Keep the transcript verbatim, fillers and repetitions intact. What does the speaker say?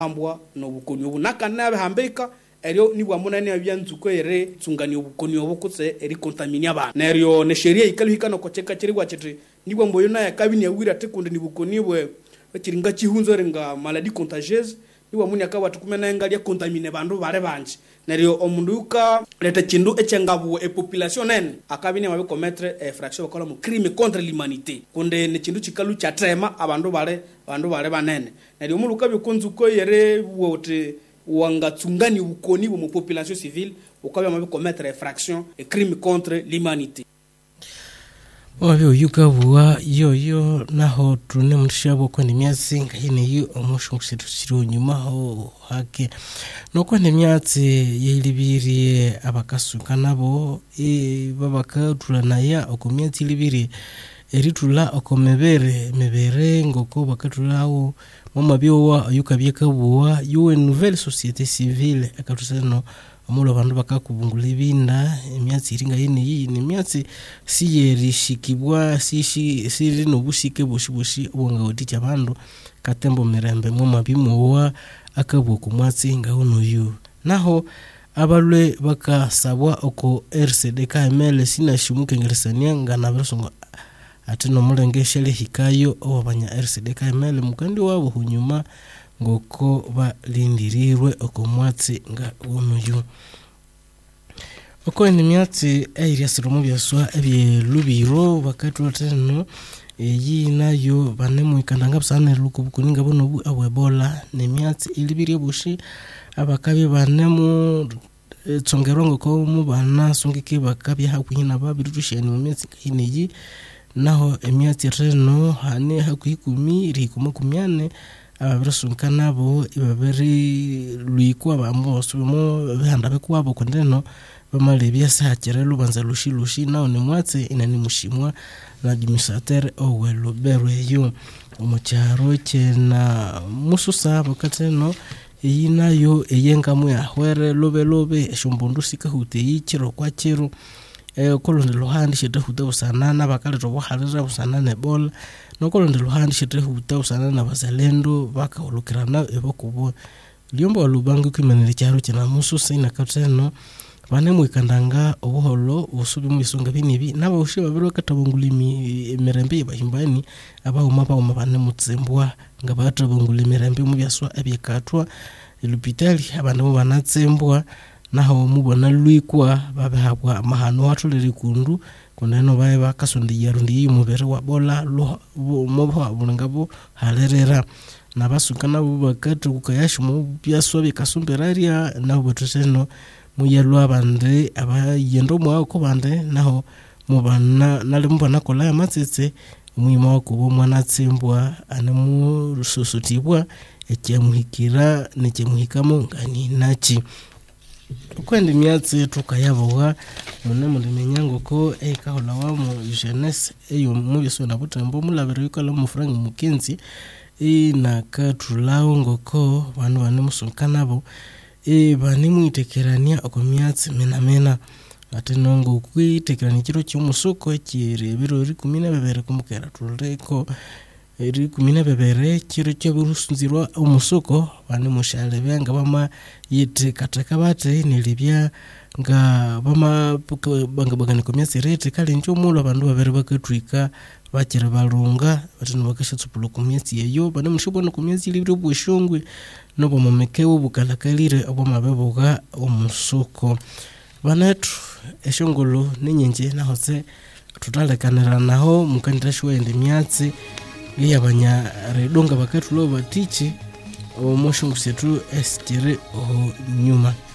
ambwa no bukoni obu nakana hambeka eryo ni bwa munane abyanzuko ere tsungani obukoni obukutse eri contamine abana neryo ne sheria ikaluhikana ko cheka chiri gwa chitri ni bwa mboyo na yakabini yawira tekunde ni bukoni bwe chiringa chihunzo renga maladie contagieuse ni bwa munya kawa tukumena ngalia contamine bandu bare banje neryo omundu uka leta chindu echengabu e population nen akabini mabe commettre e fraction bakola mu crime contre l'humanité kunde ne chindu chikalu cha trema abandu bare bandu bare banene neryo omundu uka byokunzuko yere wote wangatsungani ukoni mu population civile ukabya mabe commettre infraction et crime contre l'humanité. Obyo yukabuwa yoyo naho tune mushabo ko ni myatsi ngahine yu omushungushitu shiro nyuma ho hake noko ni myatsi yilibiri abakasuka nabo e babaka tulanaya okomyatsi libiri eritula okomebere mebere ngoko bakatulawo mama byowa yukabyekabuwa yuwe nouvelle société civile akatuseno amulo bandu bakakubungula ibinda emyatsi iringa yene yi ni myatsi siyerishikibwa sishi siri no bushike bushibushi ubonga odicha bandu katembo mirembe mu mabimowa akabwo kumwatsi ngahono yu naho abalwe bakasabwa oko R C D K M L sina shimuke ngeresania ngana bersongo atino mulengeshele hikayo obanya R C D K M L mukandi wabo hunyuma ngoko balindirirwe okomwatsi nga wonuyu oko ni myatsi area siromo byaswa ebye lubiro bakatwa teno eyi nayo banemu ikandanga busana luko bukuninga bono bu abwebola ni myatsi ilibiri bushi abakabe banemu tsongerongo ko mu bana songike bakabye hakuhina babirutusheni mu myatsi kineyi naho emyatsi reno hane hakuhikumi rikuma kumyane abarusunkana bo ibaberi luikwa bambo sumo behanda bekwabo kondeno bamalebya sahakere lubanza lushi lushi naho ni mwatsi inani mushimwa na administrateur owelo berwe yo omucharo chena mususa bakateno yinayo eyengamu ya hwere lobe lobe eshombondu sikahute yichiro kwa chiro e kolonde lohandi shete huta usanana bakale to bohalira usanana bola no kolonde lohandi shete huta usanana bazalendo bakaolukirana ebokubo lyombo lubangu kimenere cyaro cyana mususa ina kateno bane mu ikandanga obuholo usubi mu isonga binibi naba ushiba biro katabungulimi merembe bahimbani abahuma ba umabane mutsembwa ngabatabungulimi merembe mu byaswa abyekatwa ilupitali abane mu banatsembwa naho mubona luikwa babehabwa mahano watulere kundu kuneno baye bakasundi yarundi yimubere wa bola lo mobwa bulangabo halerera nabasukana bubakatu kukayashimo byaswa bikasumberaria naho botoseno muyelwa bande abayendo mwa ko bande naho mubana nale mubana kola ya matsetse umwima wako bo mwana tsembwa anemu rususutibwa ekyemuhikira nekyemuhikamo ngani nachi kwende myatsi tukayabowa mune mulimenyango ko ekahola wa mu jeunesse eyo mubiso na butembo mulabere yikala mu Frank Mukenzi ina katulawo ngoko banu bane musunkanabo e bani mwitekerania okomyatsi menamena atenongo kwitekerania kiro cy'umusuko kire birori kumina bebere kumukera tuleko eri kumina bebere kiro cyo birusunzirwa umusuko bani mushale byanga bama yite kataka bate nilibya nga bama banga bagani komyatsi rete kale ncho mulo bandu babere bakatwika bakira balunga batino bakashatsupulo komyatsi yeyo bani mushobona komyatsi libiro bwishongwe nobo mamekewo bukalakalire abo mabeboga umusuko banetu eshongolo ninyenje nahose tutalekanira naho mukandira shwende myatsi yabanya redonga bakatulo batichi omushungu setu estire o nyuma